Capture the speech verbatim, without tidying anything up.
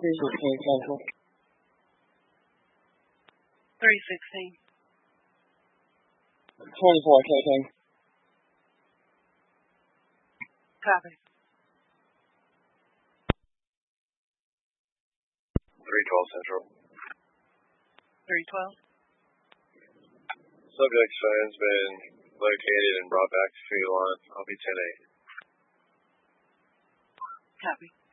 three sixteen Central. three sixteen. twenty-four K. Copy. three twelve Central. three twelve. Subject's phone's been located and brought back to field line. I'll be ten eight. Copy.